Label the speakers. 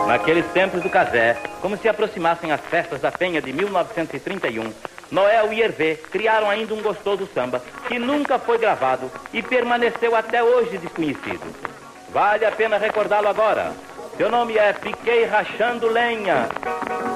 Speaker 1: Naqueles tempos do casé, como se aproximassem as festas da Penha de 1931, Noel e Hervé criaram ainda um gostoso samba que nunca foi gravado e permaneceu até hoje desconhecido. Vale a pena recordá-lo agora. Seu nome é Fiquei Rachando Lenha.